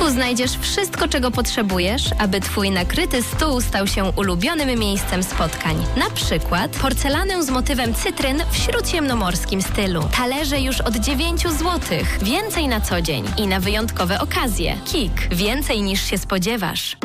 Tu znajdziesz wszystko, czego potrzebujesz, aby Twój nakryty stół stał się ulubionym miejscem spotkań. Na przykład porcelanę z motywem cytryn w śródziemnomorskim stylu. Talerze już od 9 zł. Więcej na co dzień i na wyjątkowe okazje. KiK. Więcej niż się spodziewasz.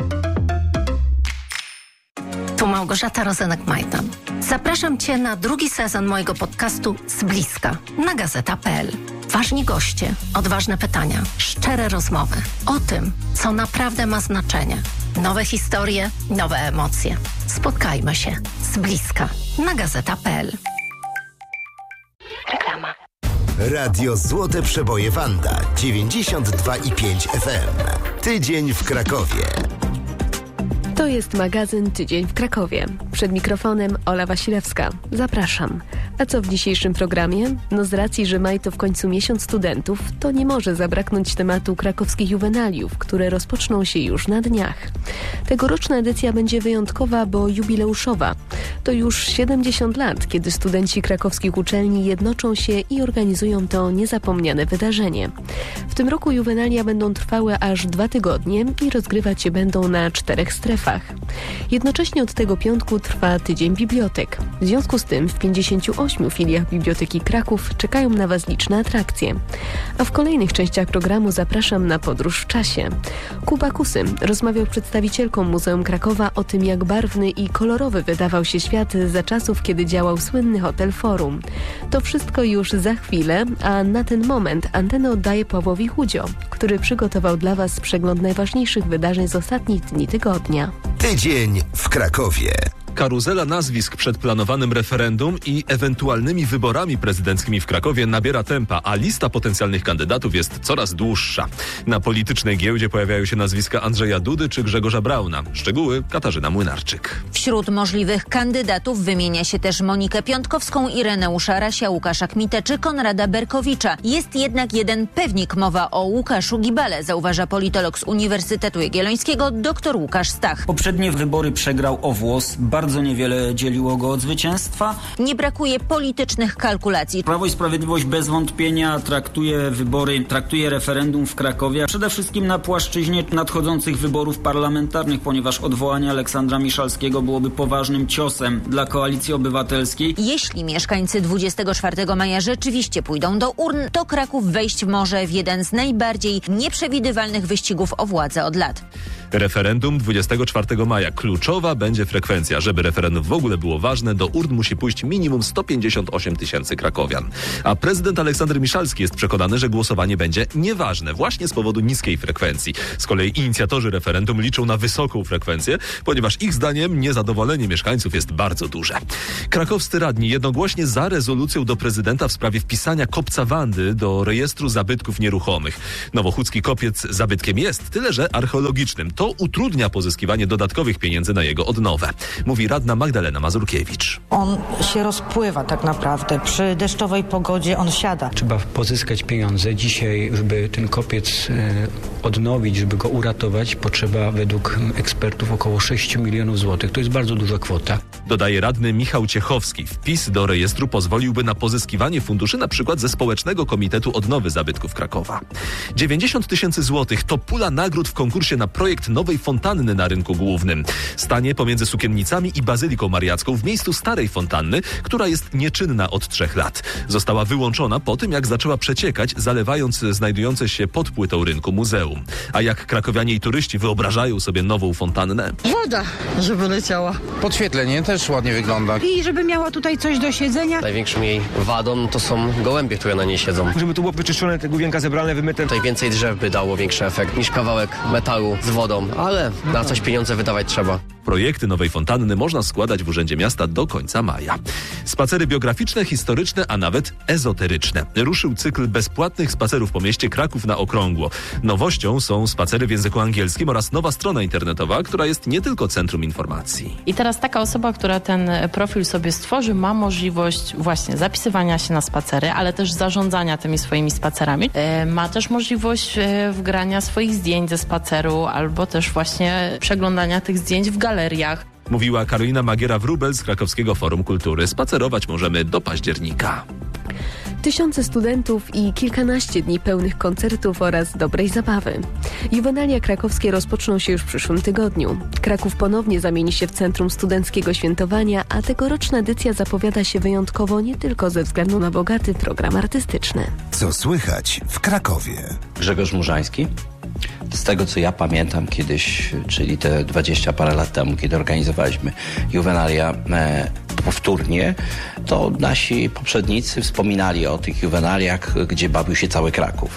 Tu Małgorzata Rozenek-Majdan. Zapraszam Cię na drugi sezon mojego podcastu Z bliska na Gazeta.pl. Ważni goście, odważne pytania, szczere rozmowy o tym, co naprawdę ma znaczenie. Nowe historie, nowe emocje. Spotkajmy się z bliska na Gazeta.pl. Reklama. Radio Złote Przeboje Wanda 92,5 FM. Tydzień w Krakowie. To jest magazyn Tydzień w Krakowie. Przed mikrofonem Ola Wasilewska. Zapraszam. A co w dzisiejszym programie? No z racji, że maj to w końcu miesiąc studentów, to nie może zabraknąć tematu krakowskich juwenaliów, które rozpoczną się już na dniach. Tegoroczna edycja będzie wyjątkowa, bo jubileuszowa. To już 70 lat, kiedy studenci krakowskich uczelni jednoczą się i organizują to niezapomniane wydarzenie. W tym roku juwenalia będą trwały aż 2 tygodnie i rozgrywać się będą na 4 strefach. Jednocześnie od tego piątku trwa Tydzień Bibliotek. W związku z tym w 58 filiach Biblioteki Kraków czekają na Was liczne atrakcje. A w kolejnych częściach programu zapraszam na podróż w czasie. Kuba Kusy rozmawiał z przedstawicielką Muzeum Krakowa o tym, jak barwny i kolorowy wydawał się świat za czasów, kiedy działał słynny hotel Forum. To wszystko już za chwilę, a na ten moment antenę oddaję Pawłowi Chudzio, który przygotował dla Was przegląd najważniejszych wydarzeń z ostatnich dni tygodnia. Tydzień w Krakowie. Karuzela nazwisk przed planowanym referendum i ewentualnymi wyborami prezydenckimi w Krakowie nabiera tempa, a lista potencjalnych kandydatów jest coraz dłuższa. Na politycznej giełdzie pojawiają się nazwiska Andrzeja Dudy czy Grzegorza Brauna. Szczegóły Katarzyna Młynarczyk. Wśród możliwych kandydatów wymienia się też Monikę Piątkowską, Ireneusza Rasia, Łukasza Kmitę czy Konrada Berkowicza. Jest jednak jeden pewnik, mowa o Łukaszu Gibale, zauważa politolog z Uniwersytetu Jagiellońskiego dr Łukasz Stach. Poprzednie wybory przegrał o włos, bardzo niewiele dzieliło go od zwycięstwa. Nie brakuje politycznych kalkulacji. Prawo i Sprawiedliwość bez wątpienia traktuje referendum w Krakowie przede wszystkim na płaszczyźnie nadchodzących wyborów parlamentarnych, ponieważ odwołanie Aleksandra Miszalskiego byłoby poważnym ciosem dla Koalicji Obywatelskiej. Jeśli mieszkańcy 24 maja rzeczywiście pójdą do urn, to Kraków wejść może w jeden z najbardziej nieprzewidywalnych wyścigów o władzę od lat. Referendum 24 maja. Kluczowa będzie frekwencja. Żeby referendum w ogóle było ważne, do urn musi pójść minimum 158 000 krakowian. A prezydent Aleksander Miszalski jest przekonany, że głosowanie będzie nieważne właśnie z powodu niskiej frekwencji. Z kolei inicjatorzy referendum liczą na wysoką frekwencję, ponieważ ich zdaniem niezadowolenie mieszkańców jest bardzo duże. Krakowscy radni jednogłośnie za rezolucją do prezydenta w sprawie wpisania kopca Wandy do rejestru zabytków nieruchomych. Nowochódzki kopiec zabytkiem jest, tyle że archeologicznym. To utrudnia pozyskiwanie dodatkowych pieniędzy na jego odnowę, mówi radna Magdalena Mazurkiewicz. On się rozpływa tak naprawdę. Przy deszczowej pogodzie on siada. Trzeba pozyskać pieniądze. Dzisiaj, żeby ten kopiec odnowić, żeby go uratować, potrzeba według ekspertów około 6 milionów złotych. To jest bardzo duża kwota. Dodaje radny Michał Ciechowski. Wpis do rejestru pozwoliłby na pozyskiwanie funduszy na przykład ze Społecznego Komitetu Odnowy Zabytków Krakowa. 90 000 złotych to pula nagród w konkursie na projekt nowej fontanny na rynku głównym. Stanie pomiędzy Sukiennicami i Bazyliką Mariacką w miejscu starej fontanny, która jest nieczynna od 3 lat. Została wyłączona po tym, jak zaczęła przeciekać, zalewając znajdujące się pod płytą rynku muzeum. A jak krakowianie i turyści wyobrażają sobie nową fontannę? Woda, żeby leciała. Podświetlenie też ładnie wygląda. I żeby miała tutaj coś do siedzenia. Największą jej wadą to są gołębie, które na niej siedzą. Żeby tu było wyczyszczone, te główienka zebrane, wymyte. Tutaj więcej drzew by dało większy efekt niż kawałek metalu z wodą, ale na coś pieniądze wydawać trzeba. Projekty nowej fontanny można składać w Urzędzie Miasta do końca maja. Spacery biograficzne, historyczne, a nawet ezoteryczne. Ruszył cykl bezpłatnych spacerów po mieście Kraków na okrągło. Nowością są spacery w języku angielskim oraz nowa strona internetowa, która jest nie tylko centrum informacji. I teraz taka osoba, która ten profil sobie stworzy, ma możliwość właśnie zapisywania się na spacery, ale też zarządzania tymi swoimi spacerami. Ma też możliwość wgrania swoich zdjęć ze spaceru albo też właśnie przeglądania tych zdjęć w galeriach. Mówiła Karolina Magiera-Wróbel z Krakowskiego Forum Kultury. Spacerować możemy do października. Tysiące studentów i kilkanaście dni pełnych koncertów oraz dobrej zabawy. Juwenalia krakowskie rozpoczną się już w przyszłym tygodniu. Kraków ponownie zamieni się w centrum studenckiego świętowania, a tegoroczna edycja zapowiada się wyjątkowo nie tylko ze względu na bogaty program artystyczny. Co słychać w Krakowie? Grzegorz Murzański. Z tego, co ja pamiętam kiedyś, czyli te 20 parę lat temu, kiedy organizowaliśmy Juwenalia powtórnie, to nasi poprzednicy wspominali o tych juwenaliach, gdzie bawił się cały Kraków.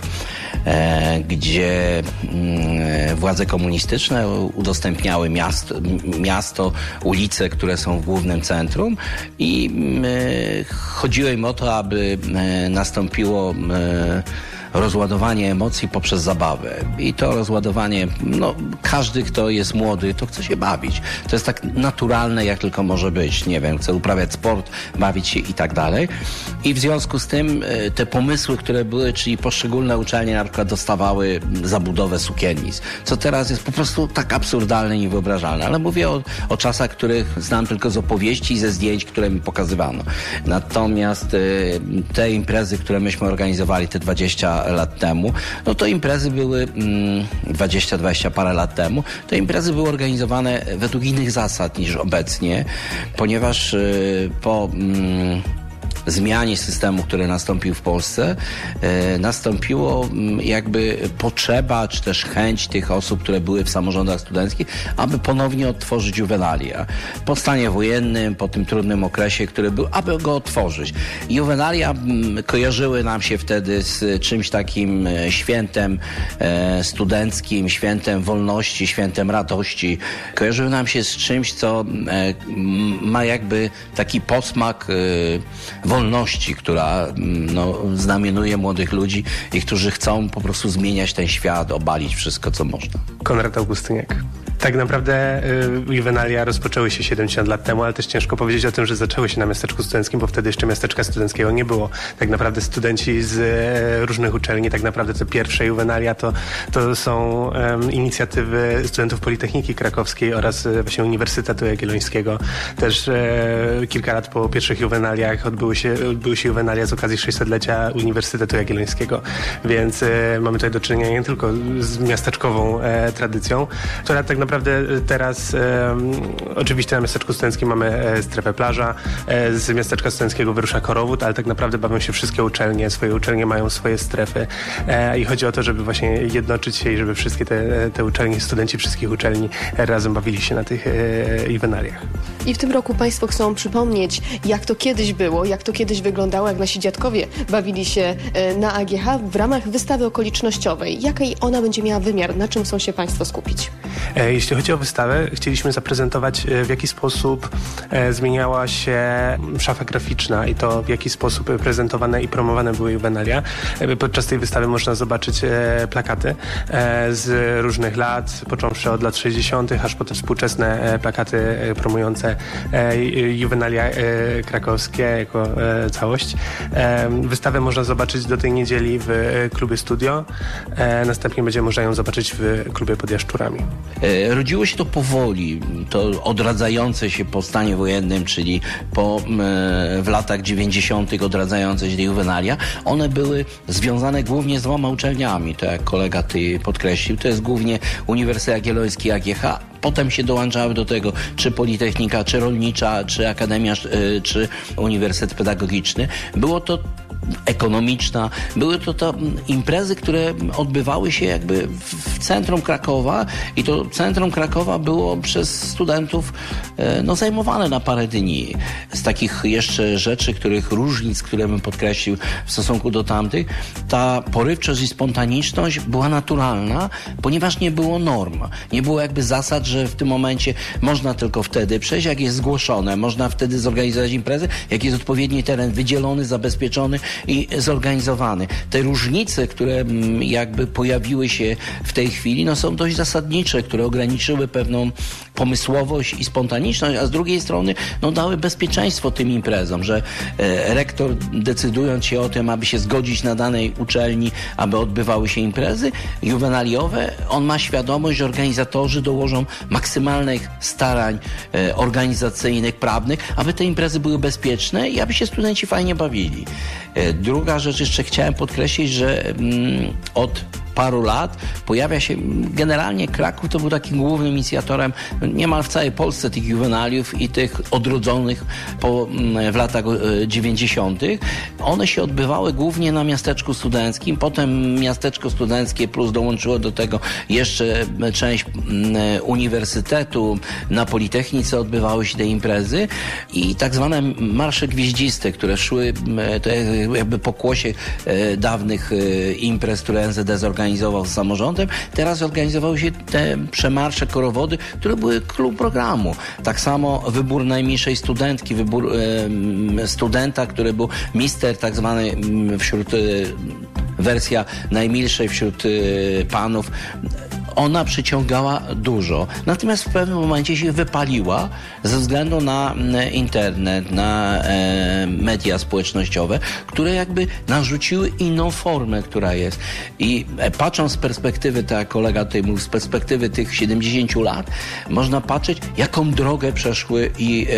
Gdzie władze komunistyczne udostępniały miasto, ulice, które są w głównym centrum i chodziło im o to, aby nastąpiło rozładowanie emocji poprzez zabawę. I to rozładowanie, każdy, kto jest młody, to chce się bawić. To jest tak naturalne, jak tylko może być. Nie wiem, chce uprawiać sport, bawić się i tak dalej. I w związku z tym te pomysły, które były, czyli poszczególne uczelnie na przykład dostawały zabudowę sukiennic, co teraz jest po prostu tak absurdalne i niewyobrażalne. Ale mówię o czasach, których znam tylko z opowieści i ze zdjęć, które mi pokazywano. Natomiast te imprezy, które myśmy organizowali te 20 lat temu, to imprezy były 20 parę lat temu, to imprezy były organizowane według innych zasad niż obecnie, ponieważ po zmianie systemu, który nastąpił w Polsce, nastąpiło jakby potrzeba, czy też chęć tych osób, które były w samorządach studenckich, aby ponownie odtworzyć juwenalia. Po stanie wojennym, po tym trudnym okresie, który był, aby go otworzyć. Juwenalia kojarzyły nam się wtedy z czymś takim świętem studenckim, świętem wolności, świętem radości. Kojarzyły nam się z czymś, co ma jakby taki posmak wolności, która znamienuje młodych ludzi i którzy chcą po prostu zmieniać ten świat, obalić wszystko, co można. Konrad Augustyniak. Tak naprawdę juwenalia rozpoczęły się 70 lat temu, ale też ciężko powiedzieć o tym, że zaczęły się na miasteczku studenckim, bo wtedy jeszcze miasteczka studenckiego nie było. Tak naprawdę studenci z różnych uczelni, tak naprawdę te pierwsze juwenalia to są inicjatywy studentów Politechniki Krakowskiej oraz właśnie Uniwersytetu Jagiellońskiego. Też kilka lat po pierwszych juwenaliach odbyły się juwenalia z okazji 600-lecia Uniwersytetu Jagiellońskiego. Więc mamy tutaj do czynienia nie tylko z miasteczkową tradycją, która tak naprawdę teraz oczywiście na miasteczku studenckim mamy strefę plaża, z miasteczka studenckiego wyrusza korowód, ale tak naprawdę bawią się wszystkie uczelnie, swoje uczelnie mają swoje strefy i chodzi o to, żeby właśnie jednoczyć się i żeby wszystkie te uczelnie, studenci wszystkich uczelni razem bawili się na tych juwenaliach. I w tym roku Państwo chcą przypomnieć, jak to kiedyś było, jak to kiedyś wyglądało, jak nasi dziadkowie bawili się na AGH w ramach wystawy okolicznościowej. Jaki ona będzie miała wymiar? Na czym chcą się Państwo skupić? Jeśli chodzi o wystawę, chcieliśmy zaprezentować, w jaki sposób zmieniała się szafa graficzna i to, w jaki sposób prezentowane i promowane były juwenalia. Podczas tej wystawy można zobaczyć plakaty z różnych lat, począwszy od lat 60., aż po te współczesne plakaty promujące juwenalia krakowskie jako całość. Wystawę można zobaczyć do tej niedzieli w klubie Studio. Następnie będzie można ją zobaczyć w klubie pod Jaszczurami. Rodziło się to powoli, to odradzające się po stanie wojennym, czyli w latach 90. odradzające się juwenalia. One były związane głównie z dwoma uczelniami, to jak kolega ty podkreślił, to jest głównie Uniwersytet Jagielloński AGH. Potem się dołączały do tego czy Politechnika, czy Rolnicza, czy Akademia, czy Uniwersytet Pedagogiczny. Było to ekonomiczna. Były to imprezy, które odbywały się jakby w centrum Krakowa i to centrum Krakowa było przez studentów zajmowane na parę dni. Z takich jeszcze rzeczy, różnic, które bym podkreślił w stosunku do tamtych, ta porywczość i spontaniczność była naturalna, ponieważ nie było norm. Nie było jakby zasad, że w tym momencie można tylko wtedy przejść, jak jest zgłoszone. Można wtedy zorganizować imprezę, jak jest odpowiedni teren wydzielony, zabezpieczony i zorganizowany. Te różnice, które jakby pojawiły się w tej chwili, są dość zasadnicze, które ograniczyły pewną pomysłowość i spontaniczność, a z drugiej strony dały bezpieczeństwo tym imprezom, że rektor, decydując się o tym, aby się zgodzić na danej uczelni, aby odbywały się imprezy juwenaliowe, on ma świadomość, że organizatorzy dołożą maksymalnych starań organizacyjnych, prawnych, aby te imprezy były bezpieczne i aby się studenci fajnie bawili. Druga rzecz, jeszcze chciałem podkreślić, że od paru lat pojawia się, generalnie Kraków to był takim głównym inicjatorem niemal w całej Polsce tych juwenaliów i tych odrodzonych w latach 90. One się odbywały głównie na Miasteczku Studenckim, potem Miasteczko Studenckie plus dołączyło do tego jeszcze część uniwersytetu, na Politechnice odbywały się te imprezy i tak zwane marsze gwieździste, które szły, to jakby pokłosie dawnych imprez, które NZD zorganizował z samorządem. Teraz organizowały się te przemarsze, korowody, które były klub programu. Tak samo wybór najmniejszej studentki, wybór studenta, który był mister tak zwany wśród wersja najmilszej wśród panów. Ona przyciągała dużo. Natomiast w pewnym momencie się wypaliła ze względu na internet, na media społecznościowe, które jakby narzuciły inną formę, która jest. I patrząc z perspektywy, tak jak kolega tutaj mówił, z perspektywy tych 70 lat, można patrzeć, jaką drogę przeszły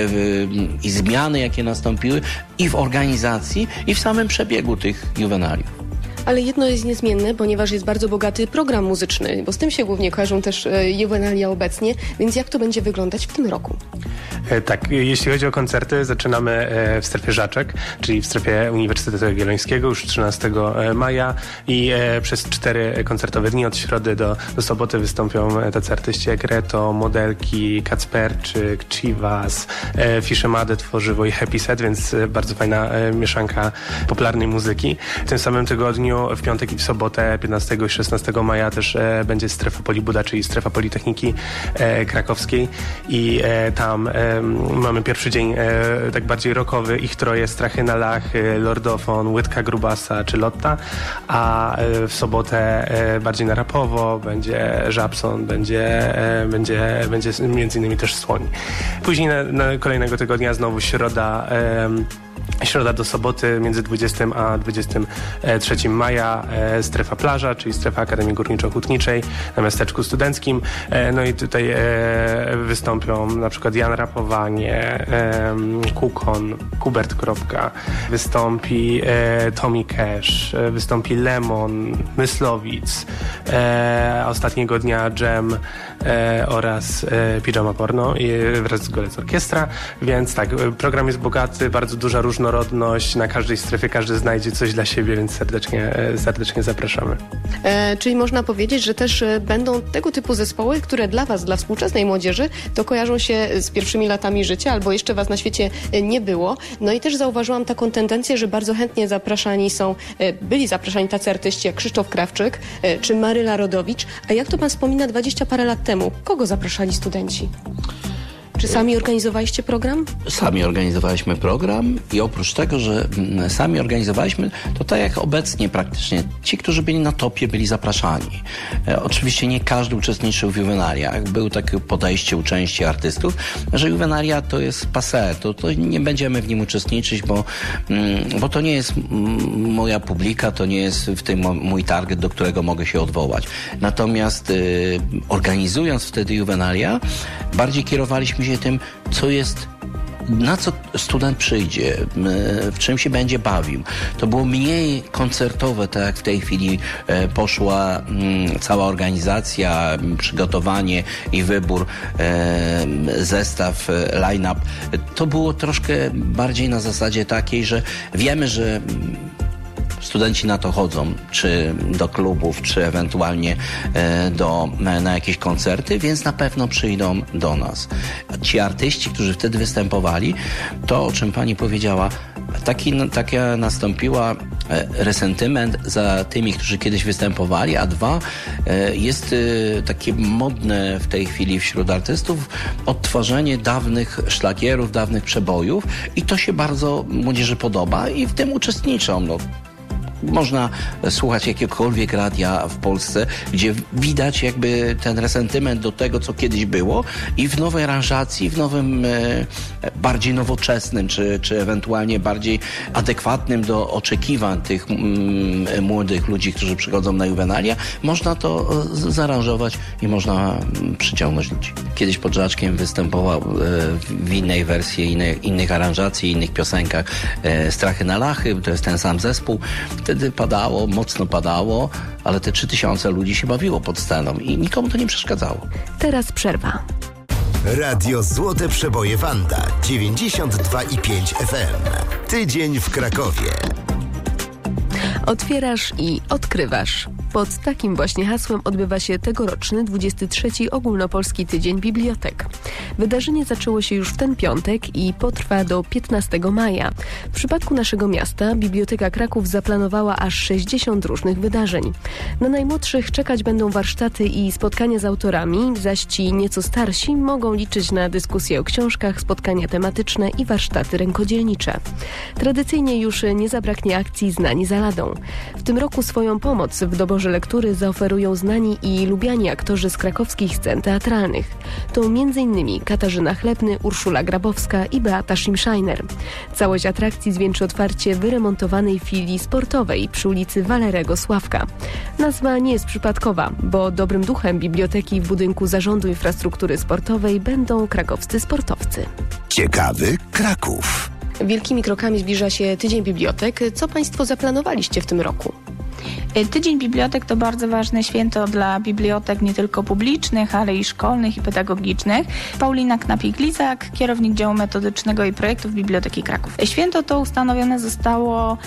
i zmiany, jakie nastąpiły i w organizacji, i w samym przebiegu tych juwenaliów. Ale jedno jest niezmienne, ponieważ jest bardzo bogaty program muzyczny, bo z tym się głównie kojarzą też juwenalia obecnie, więc jak to będzie wyglądać w tym roku? Tak, jeśli chodzi o koncerty, zaczynamy w strefie Żaczek, czyli w strefie Uniwersytetu Jagiellońskiego już 13 maja i przez 4 koncertowe dni od środy do soboty wystąpią tacy artyści jak Reto, Modelki, Kacperczyk, Chivas, Fiszemade, Tworzywo i Happy Set, więc bardzo fajna mieszanka popularnej muzyki. W tym samym tygodniu, w piątek i w sobotę 15 i 16 maja też będzie strefa Polibuda, czyli strefa Politechniki Krakowskiej i tam mamy pierwszy dzień tak bardziej rockowy, ich troje, Strachy na Lachy, Lordofon, Łydka Grubasa czy Lotta, a w sobotę bardziej na rapowo będzie Żabson, będzie między innymi też Słoń. Później na kolejnego tygodnia znowu środa do soboty między 20 a 23 maja strefa plaża, czyli strefa Akademii Górniczo-Hutniczej na Miasteczku Studenckim. No i tutaj wystąpią na przykład Jan Rapowanie, Kukon, Hubert Kropka, wystąpi Tommy Cash, wystąpi Lemon, Myslowic, ostatniego dnia Jam oraz Pijama Porno wraz z Golec Orkiestra, więc tak, program jest bogaty, bardzo duża różnorodność, na każdej strefie każdy znajdzie coś dla siebie, więc serdecznie zapraszamy. Czyli można powiedzieć, że też będą tego typu zespoły, które dla Was, dla współczesnej młodzieży, to kojarzą się z pierwszymi latami życia, albo jeszcze Was na świecie nie było. No i też zauważyłam taką tendencję, że bardzo chętnie byli zapraszani tacy artyści jak Krzysztof Krawczyk czy Maryla Rodowicz. A jak to Pan wspomina 20 parę lat temu? Kogo zapraszali studenci? Czy sami organizowaliście program? Sami organizowaliśmy program i oprócz tego, że sami organizowaliśmy, to tak jak obecnie praktycznie ci, którzy byli na topie, byli zapraszani. Oczywiście nie każdy uczestniczył w juwenaliach. Było takie podejście u części artystów, że juwenalia to jest passé, to nie będziemy w nim uczestniczyć, bo to nie jest moja publika, to nie jest w tym mój target, do którego mogę się odwołać. Natomiast organizując wtedy juwenalia, bardziej kierowaliśmy się tym, na co student przyjdzie, w czym się będzie bawił. To było mniej koncertowe, tak jak w tej chwili poszła cała organizacja, przygotowanie i wybór, zestaw, line-up. To było troszkę bardziej na zasadzie takiej, że wiemy, że studenci na to chodzą, czy do klubów, czy ewentualnie na jakieś koncerty, więc na pewno przyjdą do nas. Ci artyści, którzy wtedy występowali, to o czym pani powiedziała, taka nastąpiła resentyment za tymi, którzy kiedyś występowali, a dwa, jest takie modne w tej chwili wśród artystów odtworzenie dawnych szlagierów, dawnych przebojów i to się bardzo młodzieży podoba i w tym uczestniczą. Można słuchać jakiegokolwiek radia w Polsce, gdzie widać jakby ten resentyment do tego, co kiedyś było i w nowej aranżacji, w nowym, bardziej nowoczesnym, czy ewentualnie bardziej adekwatnym do oczekiwań tych młodych ludzi, którzy przychodzą na Juvenalia, można to zaaranżować i można przyciągnąć ludzi. Kiedyś pod Żaczkiem występował w innej wersji, innych aranżacji, innych piosenkach Strachy na Lachy, to jest ten sam zespół. Wtedy padało, mocno padało, ale te 3000 ludzi się bawiło pod sceną i nikomu to nie przeszkadzało. Teraz przerwa. Radio Złote Przeboje Wanda 92,5 FM. Tydzień w Krakowie. Otwierasz i odkrywasz. Pod takim właśnie hasłem odbywa się tegoroczny 23. Ogólnopolski Tydzień Bibliotek. Wydarzenie zaczęło się już w ten piątek i potrwa do 15 maja. W przypadku naszego miasta Biblioteka Kraków zaplanowała aż 60 różnych wydarzeń. Na najmłodszych czekać będą warsztaty i spotkania z autorami, zaś ci nieco starsi mogą liczyć na dyskusje o książkach, spotkania tematyczne i warsztaty rękodzielnicze. Tradycyjnie już nie zabraknie akcji Znani za ladą. W tym roku swoją pomoc w doborze lektury zaoferują znani i lubiani aktorzy z krakowskich scen teatralnych. To m.in. Katarzyna Chlebny, Urszula Grabowska i Beata Schimscheiner. Całość atrakcji zwieńczy otwarcie wyremontowanej filii sportowej przy ulicy Walerego Sławka. Nazwa nie jest przypadkowa, bo dobrym duchem biblioteki w budynku Zarządu Infrastruktury Sportowej będą krakowscy sportowcy. Ciekawy Kraków. Wielkimi krokami zbliża się Tydzień Bibliotek. Co Państwo zaplanowaliście w tym roku? Tydzień Bibliotek to bardzo ważne święto dla bibliotek nie tylko publicznych, ale i szkolnych i pedagogicznych. Paulina Knapik-Lizak, kierownik działu metodycznego i projektów Biblioteki Kraków. Święto to ustanowione zostało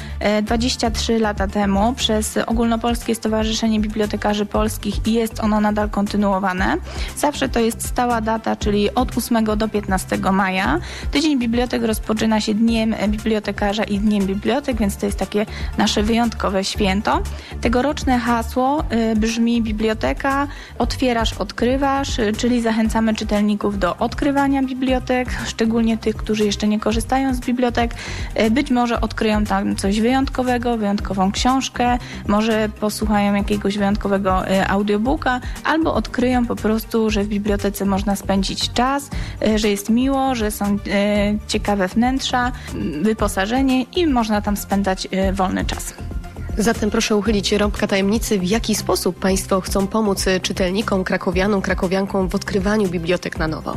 23 lata temu przez Ogólnopolskie Stowarzyszenie Bibliotekarzy Polskich i jest ono nadal kontynuowane. Zawsze to jest stała data, czyli od 8 do 15 maja. Tydzień Bibliotek rozpoczyna się Dniem Bibliotekarza i Dniem Bibliotek, więc to jest takie nasze wyjątkowe święto. Tegoroczne hasło brzmi: biblioteka, otwierasz, odkrywasz, czyli zachęcamy czytelników do odkrywania bibliotek, szczególnie tych, którzy jeszcze nie korzystają z bibliotek. Być może odkryją tam coś wyjątkowego, wyjątkową książkę, może posłuchają jakiegoś wyjątkowego audiobooka, albo odkryją po prostu, że w bibliotece można spędzić czas, że jest miło, że są ciekawe wnętrza, wyposażenie i można tam spędzać wolny czas. Zatem proszę uchylić rąbka tajemnicy, w jaki sposób Państwo chcą pomóc czytelnikom, krakowianom, krakowiankom w odkrywaniu bibliotek na nowo.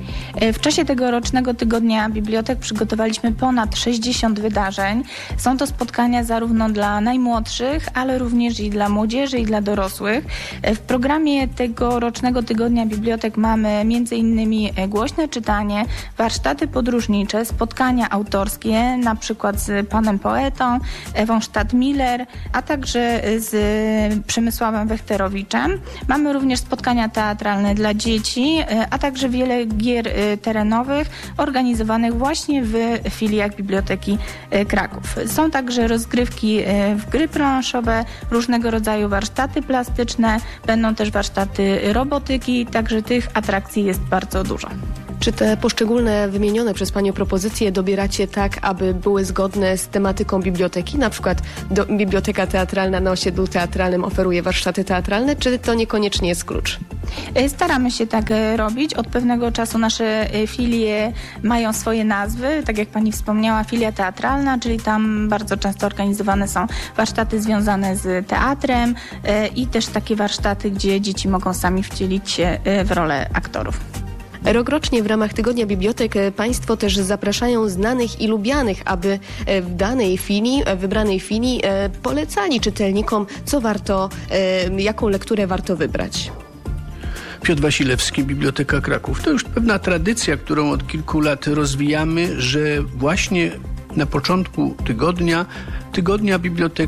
W czasie tegorocznego Tygodnia Bibliotek przygotowaliśmy ponad 60 wydarzeń. Są to spotkania zarówno dla najmłodszych, ale również i dla młodzieży i dla dorosłych. W programie tegorocznego Tygodnia Bibliotek mamy m.in. głośne czytanie, warsztaty podróżnicze, spotkania autorskie, na przykład z panem poetą Ewą Stadmiller, a także z Przemysławem Wechterowiczem. Mamy również spotkania teatralne dla dzieci, a także wiele gier terenowych organizowanych właśnie w filiach Biblioteki Kraków. Są także rozgrywki w gry planszowe, różnego rodzaju warsztaty plastyczne, będą też warsztaty robotyki, także tych atrakcji jest bardzo dużo. Czy te poszczególne wymienione przez Panią propozycje dobieracie tak, aby były zgodne z tematyką biblioteki? Na przykład Biblioteka Teatralna na osiedlu teatralnym oferuje warsztaty teatralne, czy to niekoniecznie jest klucz? Staramy się tak robić. Od pewnego czasu nasze filie mają swoje nazwy. Tak jak Pani wspomniała, filia teatralna, czyli tam bardzo często organizowane są warsztaty związane z teatrem i też takie warsztaty, gdzie dzieci mogą sami wcielić się w rolę aktorów. Rokrocznie w ramach Tygodnia Bibliotek Państwo też zapraszają znanych i lubianych, aby w danej filii, wybranej filii polecali czytelnikom, co warto, jaką lekturę warto wybrać. Piotr Wasilewski, Biblioteka Kraków. To już pewna tradycja, którą od kilku lat rozwijamy, że właśnie na początku tygodnia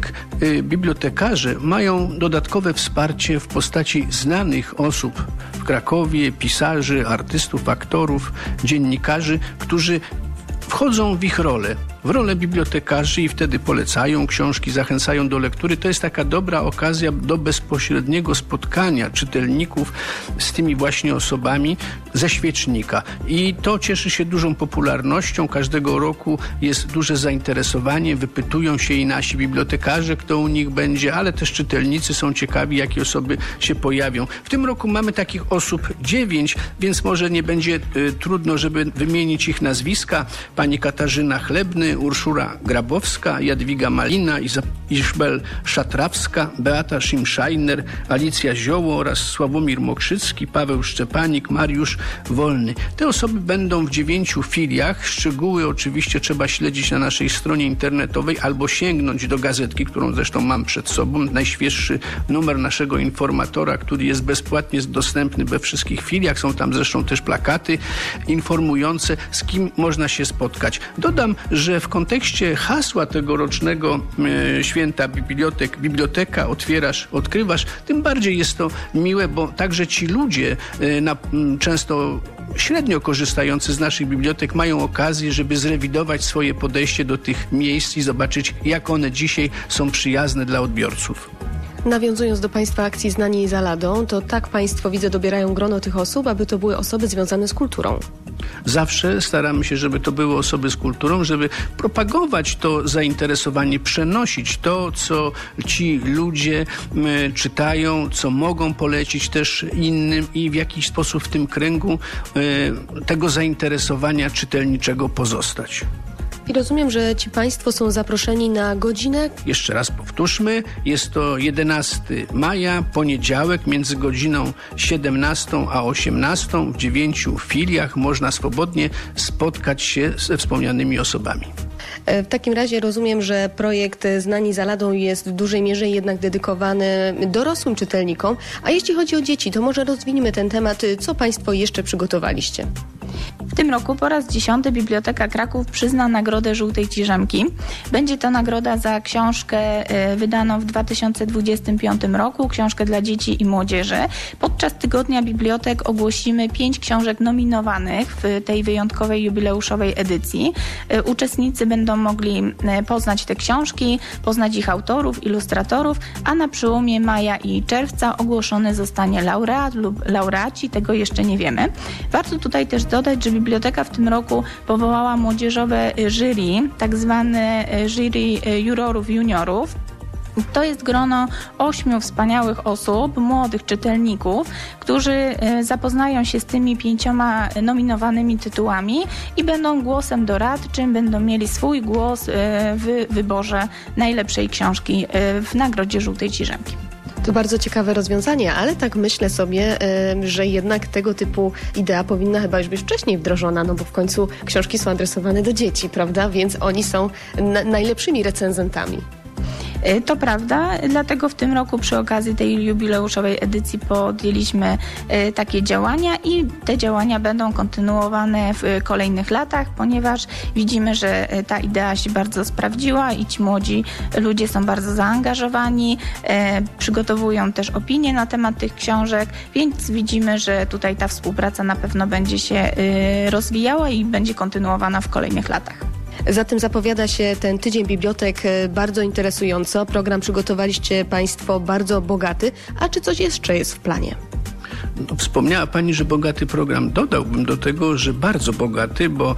bibliotekarze mają dodatkowe wsparcie w postaci znanych osób w Krakowie, pisarzy, artystów, aktorów, dziennikarzy, którzy wchodzą w ich rolę. w rolę bibliotekarzy i wtedy polecają książki, zachęcają do lektury. To jest taka dobra okazja do bezpośredniego spotkania czytelników z tymi właśnie osobami ze świecznika. I to cieszy się dużą popularnością. Każdego roku jest duże zainteresowanie. Wypytują się i nasi bibliotekarze, kto u nich będzie, ale też czytelnicy są ciekawi, jakie osoby się pojawią. W tym roku mamy takich osób 9, więc może nie będzie trudno, żeby wymienić ich nazwiska. Pani Katarzyna Chlebny, Urszula Grabowska, Jadwiga Malina, Izabel Szatrawska, Beata Szymszajner, Alicja Zioło oraz Sławomir Mokrzycki, Paweł Szczepanik, Mariusz Wolny. Te osoby będą w 9 filiach. Szczegóły oczywiście trzeba śledzić na naszej stronie internetowej albo sięgnąć do gazetki, którą zresztą mam przed sobą. Najświeższy numer naszego informatora, który jest bezpłatnie dostępny we wszystkich filiach. Są tam zresztą też plakaty informujące, z kim można się spotkać. Dodam, że w kontekście hasła tegorocznego święta bibliotek, biblioteka, otwierasz, odkrywasz, tym bardziej jest to miłe, bo także ci ludzie często średnio korzystający z naszych bibliotek mają okazję, żeby zrewidować swoje podejście do tych miejsc i zobaczyć, jak one dzisiaj są przyjazne dla odbiorców. Nawiązując do Państwa akcji Znani za ladą, to tak Państwo, widzę, dobierają grono tych osób, aby to były osoby związane z kulturą. Zawsze staramy się, żeby to były osoby z kulturą, żeby propagować to zainteresowanie, przenosić to, co ci ludzie czytają, co mogą polecić też innym i w jakiś sposób w tym kręgu tego zainteresowania czytelniczego pozostać. I rozumiem, że ci Państwo są zaproszeni na godzinę? Jeszcze raz powtórzmy, jest to 11 maja, poniedziałek, między godziną 17 a 18 w 9 filiach można swobodnie spotkać się ze wspomnianymi osobami. W takim razie rozumiem, że projekt Znani za ladą jest w dużej mierze jednak dedykowany dorosłym czytelnikom. A jeśli chodzi o dzieci, to może rozwiniemy ten temat. Co Państwo jeszcze przygotowaliście? W tym roku po raz 10 Biblioteka Kraków przyzna nagrodę Żółtej Ciżemki. Będzie to nagroda za książkę wydaną w 2025 roku, książkę dla dzieci i młodzieży. Podczas Tygodnia Bibliotek ogłosimy 5 książek nominowanych w tej wyjątkowej jubileuszowej edycji. Uczestnicy będą mogli poznać te książki, poznać ich autorów, ilustratorów, a na przełomie maja i czerwca ogłoszony zostanie laureat lub laureaci, tego jeszcze nie wiemy. Warto tutaj też dodać, że Biblioteka w tym roku powołała młodzieżowe jury, tak zwane jury jurorów, juniorów. To jest grono 8 wspaniałych osób, młodych czytelników, którzy zapoznają się z tymi 5 nominowanymi tytułami i będą głosem doradczym, będą mieli swój głos w wyborze najlepszej książki w Nagrodzie Żółtej Ciżemki. To bardzo ciekawe rozwiązanie, ale tak myślę sobie, że jednak tego typu idea powinna chyba już być wcześniej wdrożona, no bo w końcu książki są adresowane do dzieci, prawda? Więc oni są najlepszymi recenzentami. To prawda, dlatego w tym roku przy okazji tej jubileuszowej edycji podjęliśmy takie działania i te działania będą kontynuowane w kolejnych latach, ponieważ widzimy, że ta idea się bardzo sprawdziła i ci młodzi ludzie są bardzo zaangażowani, przygotowują też opinie na temat tych książek, więc widzimy, że tutaj ta współpraca na pewno będzie się rozwijała i będzie kontynuowana w kolejnych latach. Zatem zapowiada się ten Tydzień Bibliotek bardzo interesująco. Program przygotowaliście Państwo bardzo bogaty. A czy coś jeszcze jest w planie? No, wspomniała Pani, że bogaty program. Dodałbym do tego, że bardzo bogaty, bo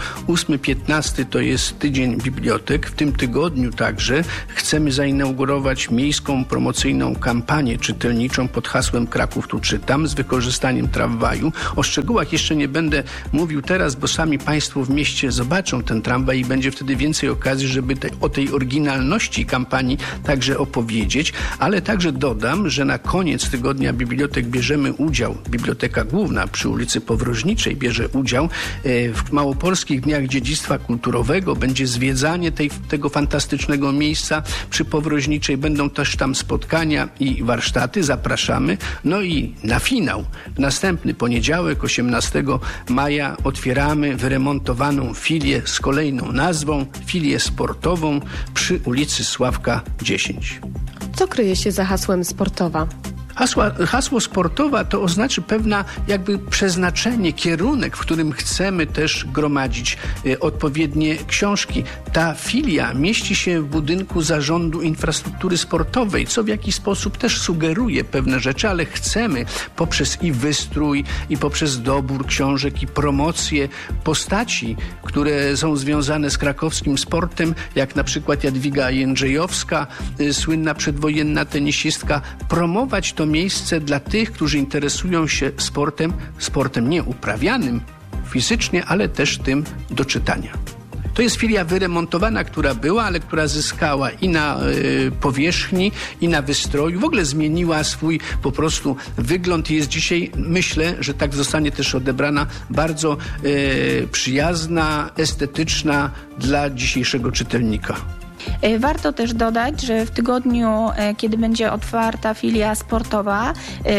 8-15 to jest Tydzień Bibliotek. W tym tygodniu także chcemy zainaugurować miejską promocyjną kampanię czytelniczą pod hasłem Kraków tu czytam z wykorzystaniem tramwaju. O szczegółach jeszcze nie będę mówił teraz, bo sami Państwo w mieście zobaczą ten tramwaj i będzie wtedy więcej okazji, żeby o tej oryginalności kampanii także opowiedzieć. Ale także dodam, że na koniec Tygodnia Bibliotek bierzemy udział, Biblioteka Główna przy ulicy Powroźniczej bierze udział w Małopolskich Dniach Dziedzictwa Kulturowego. Będzie zwiedzanie tego fantastycznego miejsca przy Powroźniczej. Będą też tam spotkania i warsztaty. Zapraszamy. No i na finał, w następny poniedziałek, 18 maja, otwieramy wyremontowaną filię z kolejną nazwą, filię sportową przy ulicy Sławka 10. Co kryje się za hasłem sportowa? Hasło sportowa to oznacza pewna jakby przeznaczenie, kierunek, w którym chcemy też gromadzić odpowiednie książki. Ta filia mieści się w budynku Zarządu Infrastruktury Sportowej, co w jakiś sposób też sugeruje pewne rzeczy, ale chcemy poprzez i wystrój, i poprzez dobór książek, i promocję postaci, które są związane z krakowskim sportem, jak na przykład Jadwiga Jędrzejowska, słynna przedwojenna tenisistka, promować to miejsce dla tych, którzy interesują się sportem nie uprawianym fizycznie, ale też tym do czytania. To jest filia wyremontowana, która była, ale która zyskała i na powierzchni, i na wystroju. W ogóle zmieniła swój po prostu wygląd i jest dzisiaj, myślę, że tak zostanie też odebrana, bardzo przyjazna, estetyczna dla dzisiejszego czytelnika. Warto też dodać, że w tygodniu, kiedy będzie otwarta filia sportowa,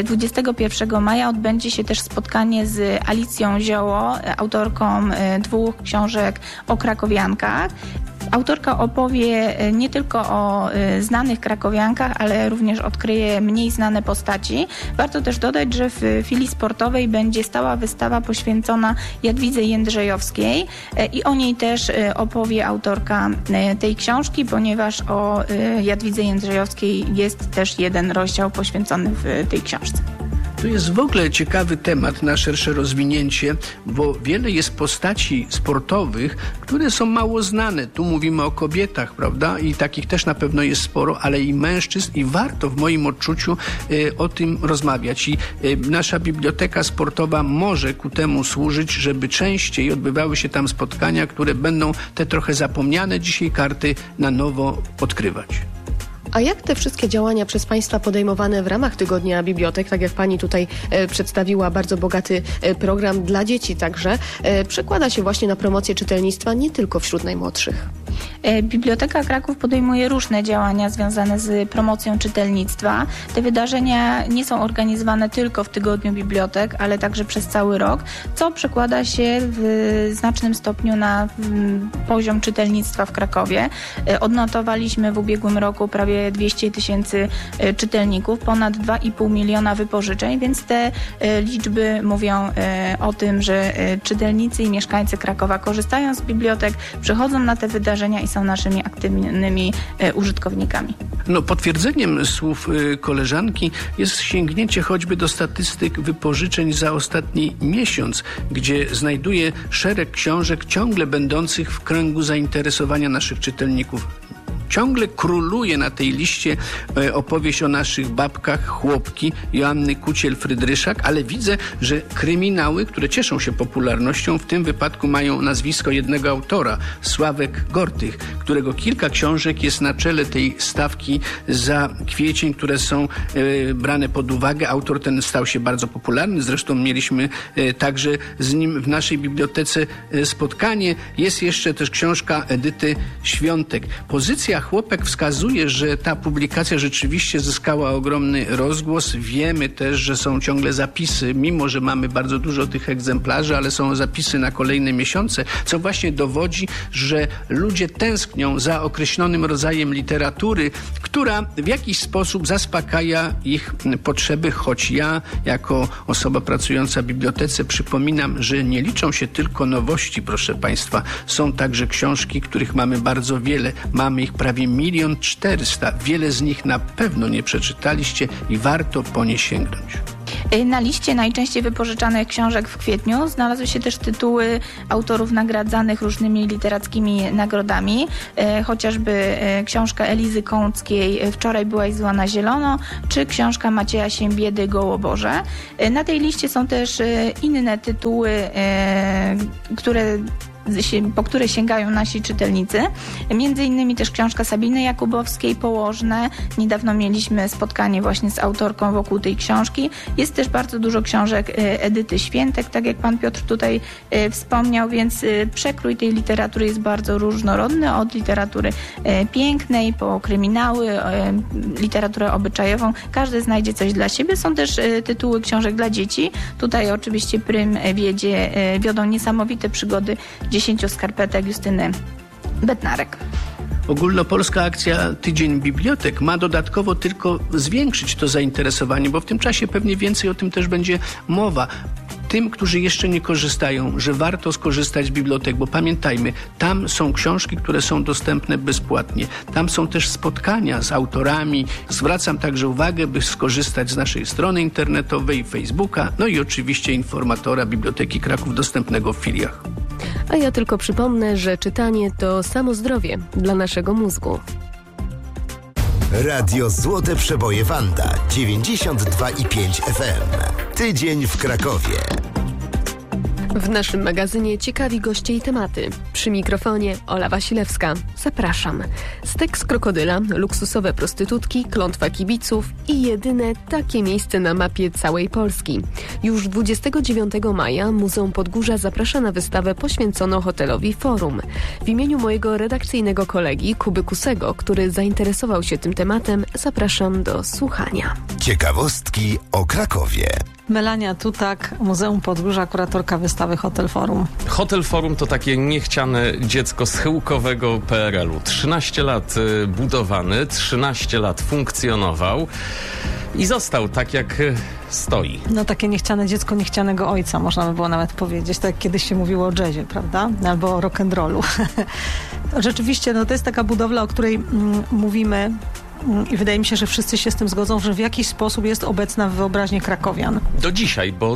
21 maja odbędzie się też spotkanie z Alicją Zioło, autorką 2 książek o krakowiankach. Autorka opowie nie tylko o znanych krakowiankach, ale również odkryje mniej znane postaci. Warto też dodać, że w filii sportowej będzie stała wystawa poświęcona Jadwidze Jędrzejowskiej i o niej też opowie autorka tej książki, ponieważ o Jadwidze Jędrzejowskiej jest też jeden rozdział poświęcony w tej książce. To jest w ogóle ciekawy temat na szersze rozwinięcie, bo wiele jest postaci sportowych, które są mało znane. Tu mówimy o kobietach, prawda? I takich też na pewno jest sporo, ale i mężczyzn i warto w moim odczuciu o tym rozmawiać. I nasza biblioteka sportowa może ku temu służyć, żeby częściej odbywały się tam spotkania, które będą te trochę zapomniane dzisiaj karty na nowo odkrywać. A jak te wszystkie działania przez Państwa podejmowane w ramach Tygodnia Bibliotek, tak jak Pani tutaj przedstawiła bardzo bogaty program dla dzieci także, przekłada się właśnie na promocję czytelnictwa nie tylko wśród najmłodszych? Biblioteka Kraków podejmuje różne działania związane z promocją czytelnictwa. Te wydarzenia nie są organizowane tylko w Tygodniu Bibliotek, ale także przez cały rok, co przekłada się w znacznym stopniu na poziom czytelnictwa w Krakowie. Odnotowaliśmy w ubiegłym roku prawie 200 000 czytelników, ponad 2,5 miliona wypożyczeń, więc te liczby mówią o tym, że czytelnicy i mieszkańcy Krakowa korzystają z bibliotek, przychodzą na te wydarzenia i są naszymi aktywnymi użytkownikami. Potwierdzeniem słów koleżanki jest sięgnięcie choćby do statystyk wypożyczeń za ostatni miesiąc, gdzie znajduje szereg książek ciągle będących w kręgu zainteresowania naszych czytelników. Ciągle króluje na tej liście opowieść o naszych babkach, Chłopki, Joanny Kuciel-Frydryszak, ale widzę, że kryminały, które cieszą się popularnością, w tym wypadku mają nazwisko jednego autora, Sławek Gortych, którego kilka książek jest na czele tej stawki za kwiecień, które są brane pod uwagę. Autor ten stał się bardzo popularny, zresztą mieliśmy także z nim w naszej bibliotece spotkanie. Jest jeszcze też książka Edyty Świątek. Pozycja Chłopek wskazuje, że ta publikacja rzeczywiście zyskała ogromny rozgłos. Wiemy też, że są ciągle zapisy, mimo że mamy bardzo dużo tych egzemplarzy, ale są zapisy na kolejne miesiące, co właśnie dowodzi, że ludzie tęsknią za określonym rodzajem literatury, która w jakiś sposób zaspokaja ich potrzeby, choć ja jako osoba pracująca w bibliotece przypominam, że nie liczą się tylko nowości, proszę Państwa. Są także książki, których mamy bardzo wiele. Mamy ich prawie 1 400 000. Wiele z nich na pewno nie przeczytaliście i warto po nie sięgnąć. Na liście najczęściej wypożyczanych książek w kwietniu znalazły się też tytuły autorów nagradzanych różnymi literackimi nagrodami. Chociażby książka Elizy Kąckiej Wczoraj byłaś zła na zielono, czy książka Macieja Siembiedy Gołoborze. Na tej liście są też inne tytuły, po które sięgają nasi czytelnicy. Między innymi też książka Sabiny Jakubowskiej Położne. Niedawno mieliśmy spotkanie właśnie z autorką wokół tej książki. Jest też bardzo dużo książek Edyty Świątek, tak jak pan Piotr tutaj wspomniał, więc przekrój tej literatury jest bardzo różnorodny, od literatury pięknej po kryminały, literaturę obyczajową. Każdy znajdzie coś dla siebie. Są też tytuły książek dla dzieci. Tutaj oczywiście prym wiodą niesamowite przygody 10 skarpetek Justyny Bednarek. Ogólnopolska akcja Tydzień Bibliotek ma dodatkowo tylko zwiększyć to zainteresowanie, bo w tym czasie pewnie więcej o tym też będzie mowa. Tym, którzy jeszcze nie korzystają, że warto skorzystać z bibliotek, bo pamiętajmy, tam są książki, które są dostępne bezpłatnie. Tam są też spotkania z autorami. Zwracam także uwagę, by skorzystać z naszej strony internetowej, Facebooka, no i oczywiście informatora Biblioteki Kraków dostępnego w filiach. A ja tylko przypomnę, że czytanie to samo zdrowie dla naszego mózgu. Radio Złote Przeboje Wanda 92,5 FM. Tydzień w Krakowie. W naszym magazynie ciekawi goście i tematy. Przy mikrofonie Ola Wasilewska. Zapraszam. Stek z krokodyla, luksusowe prostytutki, klątwa kibiców i jedyne takie miejsce na mapie całej Polski. Już 29 maja Muzeum Podgórza zaprasza na wystawę poświęconą hotelowi Forum. W imieniu mojego redakcyjnego kolegi Kuby Kusego, który zainteresował się tym tematem, zapraszam do słuchania. Ciekawostki o Krakowie. Melania Tutak, Muzeum Podgórza, kuratorka wystawy Hotel Forum. Hotel Forum to takie niechciane dziecko schyłkowego PRL-u. 13 lat budowany, 13 lat funkcjonował i został tak jak stoi. No takie niechciane dziecko niechcianego ojca, można by było nawet powiedzieć. Tak jak kiedyś się mówiło o jazzie, prawda? Albo o rock'n'rollu. Rzeczywiście, no to jest taka budowla, o której mówimy i wydaje mi się, że wszyscy się z tym zgodzą, że w jakiś sposób jest obecna w wyobraźni krakowian. Do dzisiaj, bo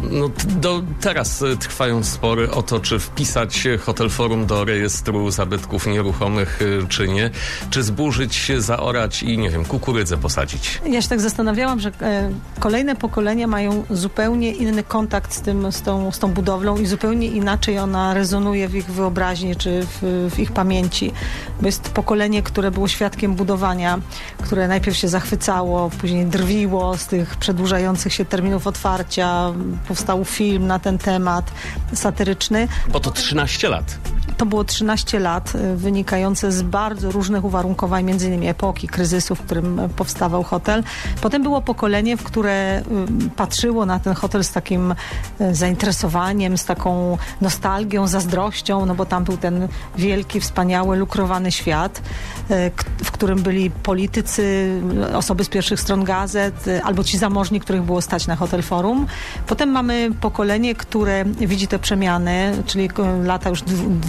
teraz trwają spory o to, czy wpisać Hotel Forum do rejestru zabytków nieruchomych, czy nie. Czy zburzyć, zaorać i, nie wiem, kukurydzę posadzić. Ja się tak zastanawiałam, że kolejne pokolenia mają zupełnie inny kontakt z tą budowlą i zupełnie inaczej ona rezonuje w ich wyobraźni, czy w ich pamięci. Bo jest pokolenie, które było świadkiem budowania, które najpierw się zachwycało, później drwiło z tych przedłużających się terminów otwarcia. Powstał film na ten temat, satyryczny. Bo to 13 lat. To było 13 lat, wynikające z bardzo różnych uwarunkowań, między innymi epoki, kryzysu, w którym powstawał hotel. Potem było pokolenie, które patrzyło na ten hotel z takim zainteresowaniem, z taką nostalgią, zazdrością, no bo tam był ten wielki, wspaniały, lukrowany świat, w którym byli politycy, osoby z pierwszych stron gazet, albo ci zamożni, których było stać na Hotel Forum. Potem mamy pokolenie, które widzi te przemiany, czyli lata już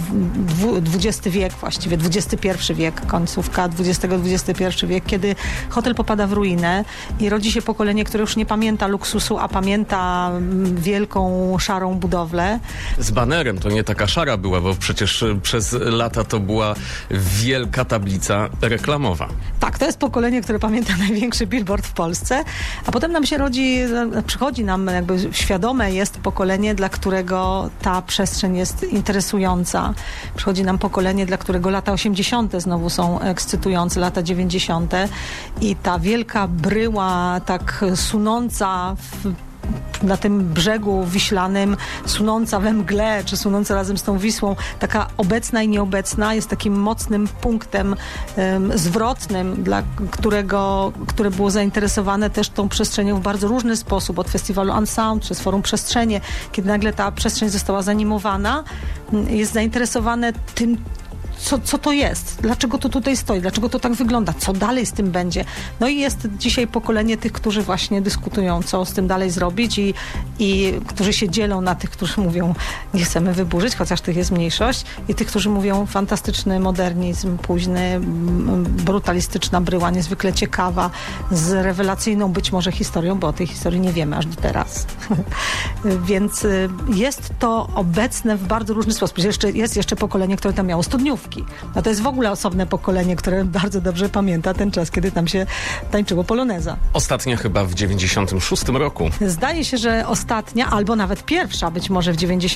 XX wiek właściwie, XXI wiek, końcówka XX wiek, kiedy hotel popada w ruinę i rodzi się pokolenie, które już nie pamięta luksusu, a pamięta wielką, szarą budowlę. Z banerem to nie taka szara była, bo przecież przez lata to była wielka tablica reklamowa. Tak, to jest pokolenie, które pamięta największy billboard w Polsce, a potem przychodzi nam jakby świadome jest pokolenie, dla którego ta przestrzeń jest interesująca. Przychodzi nam pokolenie, dla którego lata 80. znowu są ekscytujące, lata 90. i ta wielka bryła tak sunąca na tym brzegu wiślanym, sunąca we mgle, czy sunąca razem z tą Wisłą, taka obecna i nieobecna, jest takim mocnym punktem zwrotnym, które było zainteresowane też tą przestrzenią w bardzo różny sposób, od festiwalu Unsound, przez Forum Przestrzenie, kiedy nagle ta przestrzeń została zanimowana, jest zainteresowane tym, co to jest, dlaczego to tutaj stoi, dlaczego to tak wygląda, co dalej z tym będzie. No i jest dzisiaj pokolenie tych, którzy właśnie dyskutują, co z tym dalej zrobić i którzy się dzielą na tych, którzy mówią, nie chcemy wyburzyć, chociaż tych jest mniejszość, i tych, którzy mówią, fantastyczny modernizm, późny, brutalistyczna bryła, niezwykle ciekawa, z rewelacyjną być może historią, bo o tej historii nie wiemy aż do teraz. Więc jest to obecne w bardzo różny sposób. Jest jeszcze pokolenie, które tam miało studniówki. No to jest w ogóle osobne pokolenie, które bardzo dobrze pamięta ten czas, kiedy tam się tańczyło poloneza. Ostatnia chyba w 96 roku. Zdaje się, że ostatnia, albo nawet pierwsza być może w 90